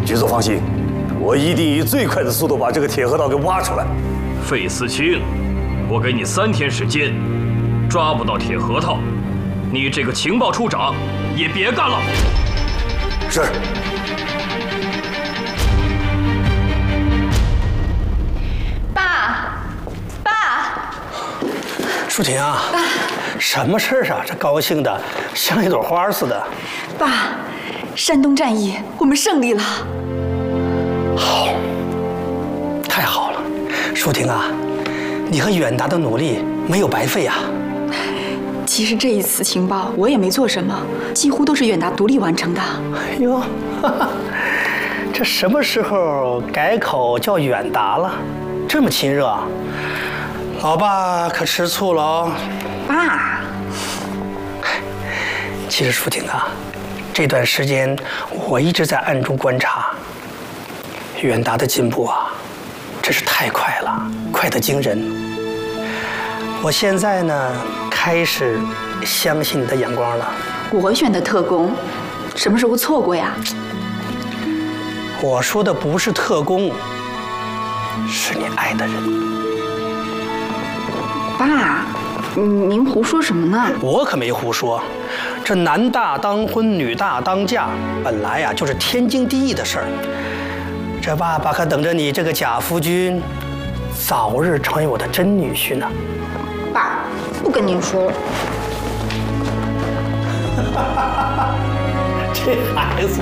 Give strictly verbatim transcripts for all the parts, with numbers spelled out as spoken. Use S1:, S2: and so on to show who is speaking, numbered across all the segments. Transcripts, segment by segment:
S1: 局座放心，我一定以最快的速度把这个铁河道给挖出来。
S2: 费思清，我给你三天时间，抓不到铁核桃，你这个情报处长也别干了。
S1: 是。
S3: 爸，爸，
S4: 舒婷啊，爸，什么事儿啊？这高兴的像一朵花似的。
S3: 爸，山东战役我们胜利了。
S4: 好，太好了，舒婷啊，你和远达的努力没有白费啊。
S3: 其实这一次情报我也没做什么，几乎都是远达独立完成的。
S4: 哎呦，哈哈，这什么时候改口叫远达了？这么亲热，老爸可吃醋了哦。
S3: 爸，
S4: 其实舒婷啊，这段时间我一直在暗中观察远达的进步啊，真是太快了，快得惊人。我现在呢，开始相信你的眼光了。
S3: 我选的特工，什么时候错过呀？
S4: 我说的不是特工，是你爱的人。
S3: 爸，您胡说什么呢？
S4: 我可没胡说，这男大当婚，女大当嫁，本来呀就是天经地义的事儿。这爸爸可等着你这个假夫君，早日成为我的真女婿呢。
S3: 爸，不跟您说了。
S4: 这孩子。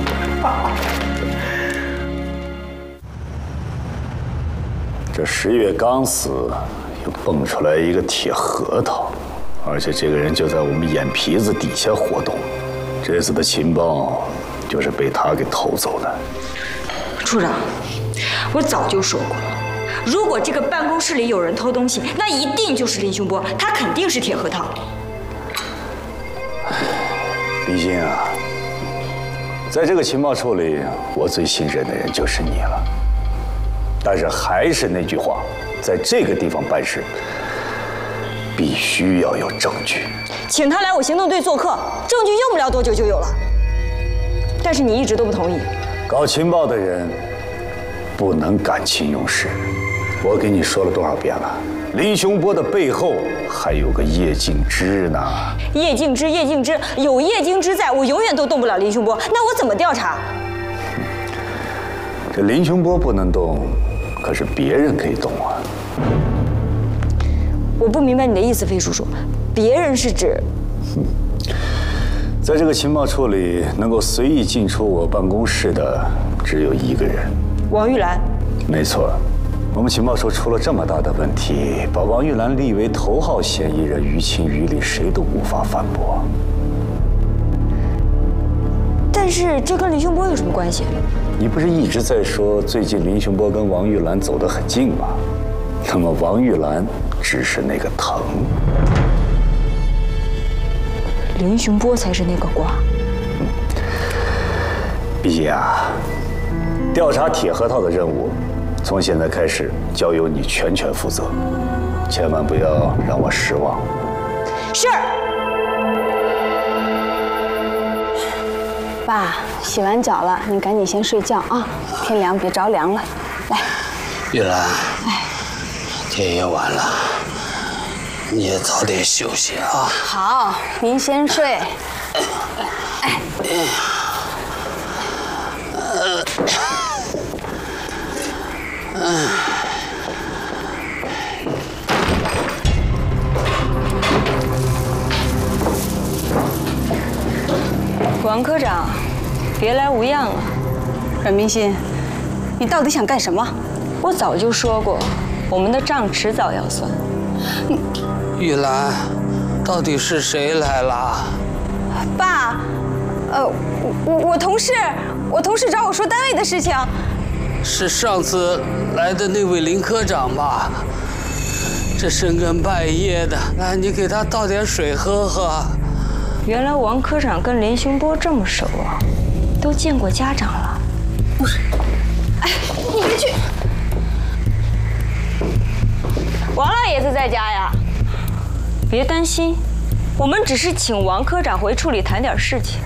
S1: 这十月刚死，又蹦出来一个铁核桃，而且这个人就在我们眼皮子底下活动。这次的情报就是被他给偷走的。
S5: 处长，我早就说过了，如果这个办公室里有人偷东西，那一定就是林雄波，他肯定是铁核桃。
S1: 毕竟啊，在这个情报处里，我最信任的人就是你了。但是还是那句话，在这个地方办事，必须要有证据。
S5: 请他来我行动队做客，证据用不了多久就有了。但是你一直都不同意。
S1: 搞情报的人不能感情用事。我给你说了多少遍了？林雄波的背后还有个叶敬之呢。
S5: 叶敬之，叶敬之，有叶敬之在，我永远都动不了林雄波。那我怎么调查？
S1: 这林雄波不能动，可是别人可以动啊。
S5: 我不明白你的意思，费叔叔。别人是指？
S1: 在这个情报处里，能够随意进出我办公室的只有一个人，
S5: 王玉兰。
S1: 没错，我们情报处出了这么大的问题，把王玉兰立为头号嫌疑人，于情于理，谁都无法反驳。
S5: 但是这跟林雄波有什么关系？
S1: 你不是一直在说最近林雄波跟王玉兰走得很近吗？那么王玉兰只是那个藤。
S5: 林雄波才是那个瓜。
S1: 嗯，毕竟啊，调查铁核桃的任务，从现在开始交由你全权负责，千万不要让我失望。
S5: 是。
S6: 爸，洗完脚了，你赶紧先睡觉啊，天凉别着凉了。来，
S7: 玉兰，
S6: 哎，
S7: 天也晚了。你也早点休息啊！
S6: 好，您先睡。哎，
S7: 嗯，
S5: 王科长，别来无恙啊！
S6: 阮明心，你到底想干什么？
S5: 我早就说过，我们的账迟早要算。
S7: 玉兰，到底是谁来了？
S6: 爸，呃，我我同事，我同事找我说单位的事情。
S7: 是上次来的那位林科长吧？这深更半夜的，来，你给他倒点水喝喝。
S5: 原来王科长跟林雄波这么熟啊，都见过家长了。
S6: 不是，哎，你别去。
S5: 王老爷子在家呀？别担心，我们只是请王科长回处里谈点事情。